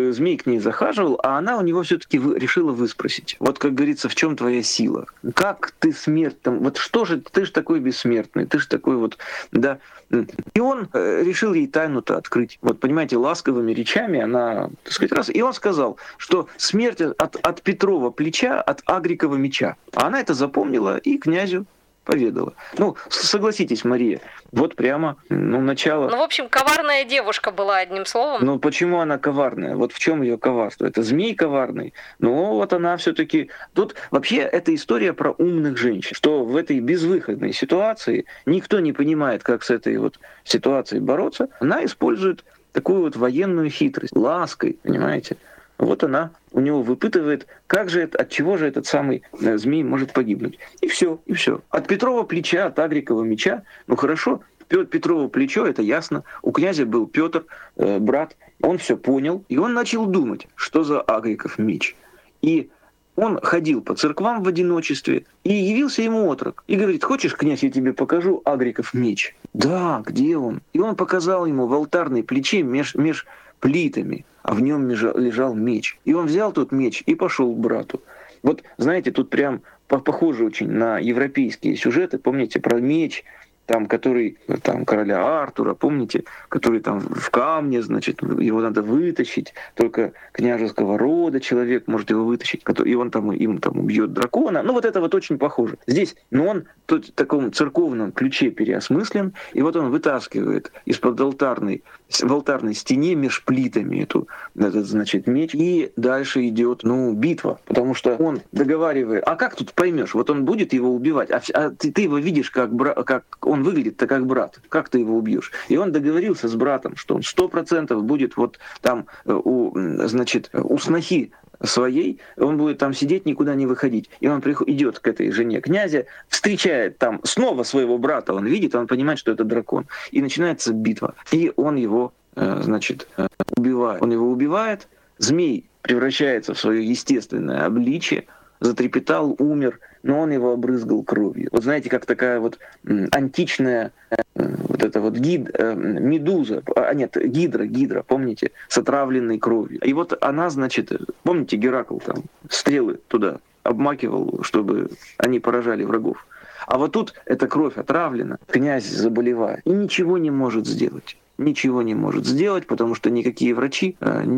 змей к ней захаживал, а она у него все-таки решила выспросить. Вот, как говорится, в чем твоя сила? Как ты смерть там? Вот что же, ты же такой бессмертный, ты же такой вот, да. И он решил ей тайну-то открыть. Вот, понимаете, ласковыми речами она, так сказать, раз. И он сказал, что смерть от Петрова плеча, от Агрикова меча. А она это запомнила и князю поведала. Ну, согласитесь, Мария, вот прямо, начало... Ну, в общем, коварная девушка была, одним словом. Ну, почему она коварная? Вот в чем ее коварство? Это змей коварный. Ну, вот она все-таки... Тут вообще это история про умных женщин, что в этой безвыходной ситуации никто не понимает, как с этой вот ситуацией бороться. Она использует такую вот военную хитрость, лаской, понимаете? Вот она у него выпытывает, как же это, от чего же этот самый змей может погибнуть. И все, и все. От Петрова плеча, от Агрикова меча, ну хорошо, Петрово плечо, это ясно. У князя был Петр, брат, он все понял, и он начал думать, что за Агриков меч. И он ходил по церквам в одиночестве, и явился ему отрок. И говорит: хочешь, князь, я тебе покажу Агриков меч? Да, где он? И он показал ему в алтарной плече меж плитами, а в нем лежал меч. И он взял тот меч и пошел к брату. Вот, знаете, тут прям похоже очень на европейские сюжеты. Помните про меч, там, который, там, короля Артура, помните, который там в камне, значит, его надо вытащить, только княжеского рода человек может его вытащить, и он там им там убьет дракона. Ну вот это вот очень похоже. Здесь, но он тут в таком церковном ключе переосмыслен, и вот он вытаскивает из-под в алтарной стене меж плитами этот, значит, меч, и дальше идет, битва, потому что он договаривает, а как тут поймешь, вот он будет его убивать, а ты его видишь, как он выглядит-то как брат, как ты его убьешь? И он договорился с братом, что он 100% будет вот там у снохи своей, он будет там сидеть, никуда не выходить. И он идет к этой жене князя, встречает там снова своего брата, он видит, он понимает, что это дракон. И начинается битва. И он его, убивает. Он его убивает, змей превращается в свое естественное обличие, затрепетал, умер, но он его обрызгал кровью. Вот знаете, как такая вот античная вот эта вот медуза, гидра, помните, с отравленной кровью. И вот она, значит, помните, Геракл там стрелы туда обмакивал, чтобы они поражали врагов. А вот тут эта кровь отравлена, князь заболевает и ничего не может сделать. Ничего не может сделать, потому что никакие врачи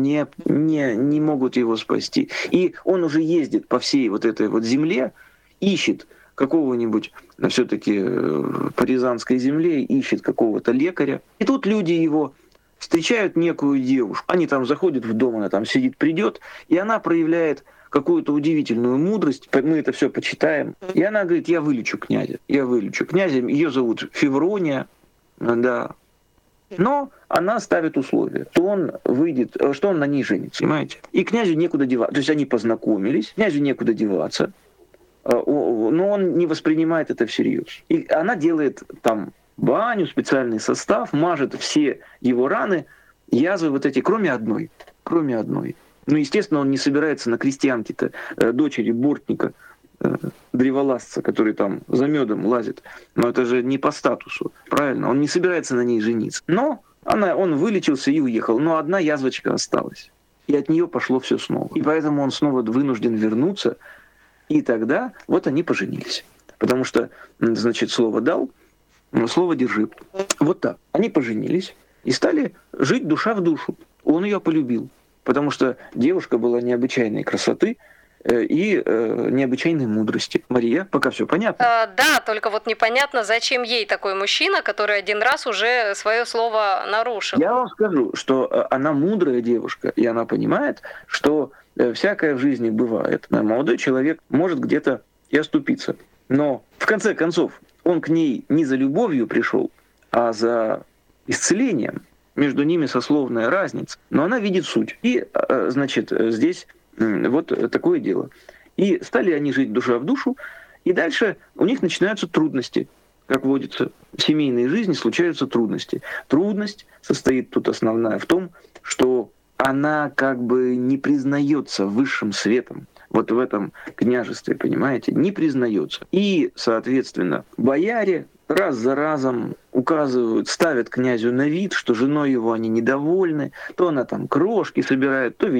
не могут его спасти. И он уже ездит по всей вот этой вот земле, ищет какого-нибудь, все-таки по Рязанской земле, ищет какого-то лекаря. И тут люди его встречают некую девушку. Они там заходят в дом, она там сидит, придет, и она проявляет какую-то удивительную мудрость. Мы это все почитаем. И она говорит: я вылечу князя. Ее зовут Феврония, да. Но она ставит условие, что он выйдет, что он на ней женится, понимаете? И князю некуда деваться. То есть они познакомились, князю некуда деваться, но он не воспринимает это всерьез. И она делает там баню, специальный состав, мажет все его раны, язвы вот эти, кроме одной. Ну, естественно, он не собирается на крестьянке-то, дочери бортника, древолазца, который там за медом лазит. Но это же не по статусу, правильно? Он не собирается на ней жениться. Но он вылечился и уехал. Но одна язвочка осталась. И от нее пошло все снова. И поэтому он снова вынужден вернуться. И тогда вот они поженились. Потому что, значит, слово дал, слово держи. Вот так. Они поженились и стали жить душа в душу. Он ее полюбил. Потому что девушка была необычайной красоты и необычайной мудрости. Мария, пока все понятно? Да, только вот непонятно, зачем ей такой мужчина, который один раз уже свое слово нарушил. Я вам скажу, что она мудрая девушка, и она понимает, что всякое в жизни бывает. Молодой человек может где-то и оступиться. Но в конце концов он к ней не за любовью пришел, а за исцелением. Между ними сословная разница. Но она видит суть. И, значит, здесь вот такое дело. И стали они жить душа в душу, и дальше у них начинаются трудности. Как водится, в семейной жизни случаются трудности. Трудность состоит тут основная в том, что она как бы не признается высшим светом. Вот в этом княжестве, понимаете, не признается. И, соответственно, бояре раз за разом указывают, ставят князю на вид, что женой его они недовольны, то она там крошки собирает, то